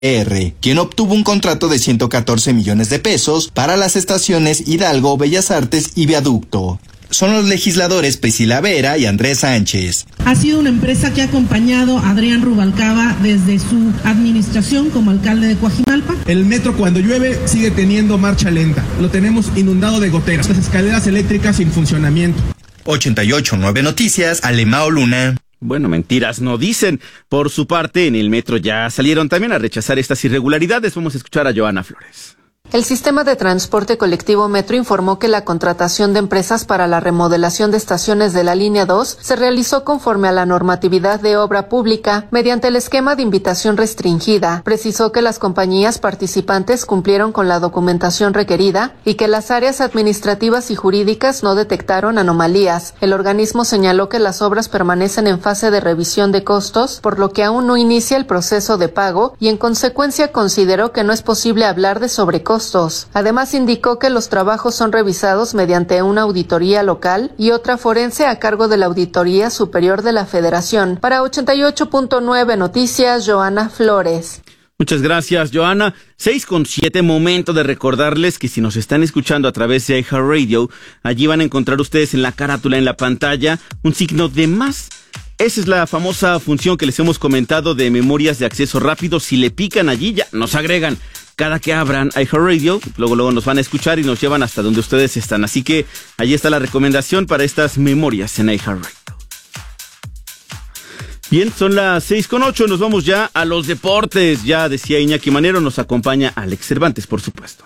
quien obtuvo un contrato de 114 millones de pesos para las estaciones Hidalgo, Bellas Artes y Viaducto. Son los legisladores Priscila Vera y Andrés Sánchez. Ha sido una empresa que ha acompañado a Adrián Rubalcaba desde su administración como alcalde de Coajimalpa. El metro cuando llueve sigue teniendo marcha lenta. Lo tenemos inundado de goteras. Las escaleras eléctricas sin funcionamiento. 88.9 Noticias, Alemao Luna. Bueno, mentiras no dicen. Por su parte, en el metro ya salieron también a rechazar estas irregularidades. Vamos a escuchar a Joana Flores. El sistema de transporte colectivo Metro informó que la contratación de empresas para la remodelación de estaciones de la línea 2 se realizó conforme a la normatividad de obra pública mediante el esquema de invitación restringida. Precisó que las compañías participantes cumplieron con la documentación requerida y que las áreas administrativas y jurídicas no detectaron anomalías. El organismo señaló que las obras permanecen en fase de revisión de costos, por lo que aún no inicia el proceso de pago y en consecuencia consideró que no es posible hablar de sobrecostos. Además, indicó que los trabajos son revisados mediante una auditoría local y otra forense a cargo de la Auditoría Superior de la Federación. Para 88.9 Noticias, Joana Flores. Muchas gracias, Joana. 6:07, momento de recordarles que si nos están escuchando a través de iHeartRadio, allí van a encontrar ustedes en la carátula, en la pantalla, un signo de más. Esa es la famosa función que les hemos comentado de memorias de acceso rápido. Si le pican allí, ya nos agregan. Cada que abran iHeartRadio, luego nos van a escuchar y nos llevan hasta donde ustedes están. Así que allí está la recomendación para estas memorias en iHeartRadio. Bien, son las 6:08, nos vamos ya a los deportes. Ya decía Iñaki Manero, nos acompaña Alex Cervantes, por supuesto.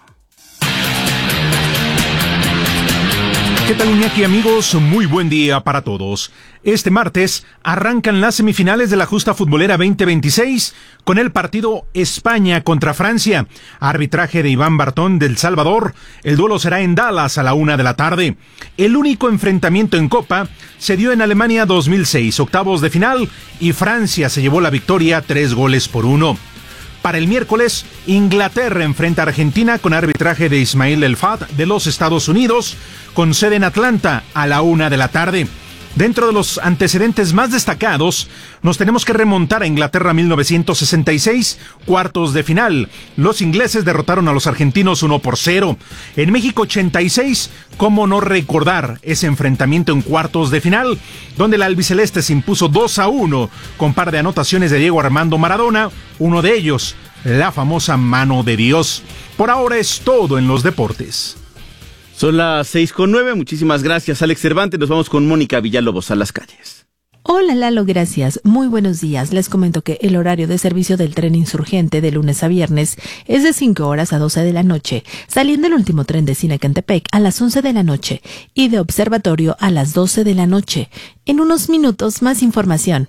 ¿Qué tal, Iñaki, amigos? Muy buen día para todos. Este martes arrancan las semifinales de la Justa Futbolera 2026 con el partido España contra Francia. Arbitraje de Iván Bartón del Salvador. El duelo será en Dallas a la 1:00 p.m. El único enfrentamiento en Copa se dio en Alemania 2006, octavos de final, y Francia se llevó la victoria 3-1. Para el miércoles, Inglaterra enfrenta a Argentina con arbitraje de Ismail El Fad de los Estados Unidos, con sede en Atlanta a la 1:00 p.m. Dentro de los antecedentes más destacados, nos tenemos que remontar a Inglaterra 1966, cuartos de final. Los ingleses derrotaron a los argentinos 1-0. En México 86, ¿cómo no recordar ese enfrentamiento en cuartos de final, donde la albiceleste se impuso 2-1 con par de anotaciones de Diego Armando Maradona, uno de ellos, la famosa mano de Dios? Por ahora es todo en los deportes. Son las 6:09, muchísimas gracias, Alex Cervantes. Nos vamos con Mónica Villalobos a las calles. Hola Lalo, gracias. Muy buenos días. Les comento que el horario de servicio del tren insurgente de lunes a viernes es de 5 horas a 12 de la noche, saliendo el último tren de Cinecantepec a las 11 de la noche y de Observatorio a las 12 de la noche. En unos minutos, más información.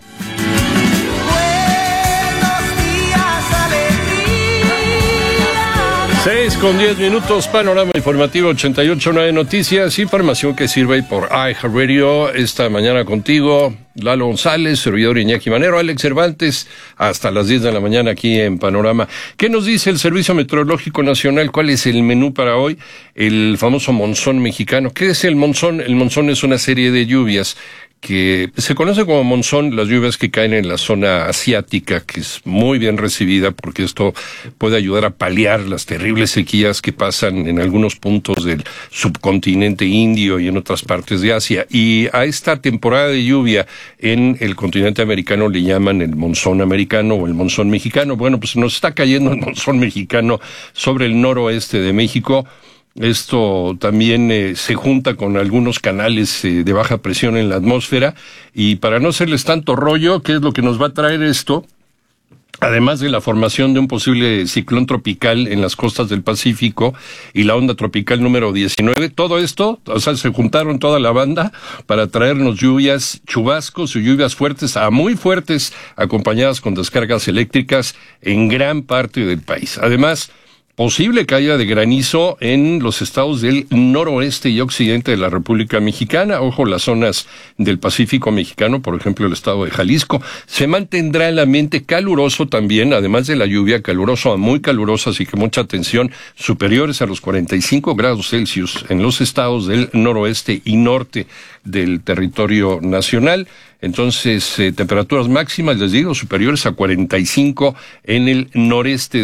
6:10, panorama informativo 88.9 Noticias, información que sirve por iHeartRadio. Esta mañana contigo, Lalo González, servidor Iñaki Manero, Alex Cervantes, hasta las 10 de la mañana aquí en Panorama. ¿Qué nos dice el Servicio Meteorológico Nacional? ¿Cuál es el menú para hoy? El famoso monzón mexicano. ¿Qué es el monzón? El monzón es una serie de lluvias que se conoce como monzón, las lluvias que caen en la zona asiática, que es muy bien recibida porque esto puede ayudar a paliar las terribles sequías que pasan en algunos puntos del subcontinente indio y en otras partes de Asia. Y a esta temporada de lluvia en el continente americano le llaman el monzón americano o el monzón mexicano. Bueno, pues nos está cayendo el monzón mexicano sobre el noroeste de México. Esto también se junta con algunos canales de baja presión en la atmósfera, y para no hacerles tanto rollo, ¿qué es lo que nos va a traer esto? Además de la formación de un posible ciclón tropical en las costas del Pacífico y la onda tropical número 19, todo esto, o sea, se juntaron toda la banda para traernos lluvias, chubascos y lluvias fuertes a muy fuertes, acompañadas con descargas eléctricas en gran parte del país. Además, posible caída de granizo en los estados del noroeste y occidente de la República Mexicana. Ojo, las zonas del Pacífico mexicano, por ejemplo, el estado de Jalisco. Se mantendrá el ambiente caluroso también, además de la lluvia, caluroso a muy caluroso, así que mucha atención, superiores a los 45 grados Celsius en los estados del noroeste y norte del territorio nacional. Entonces, temperaturas máximas, les digo, superiores a 45 en el noreste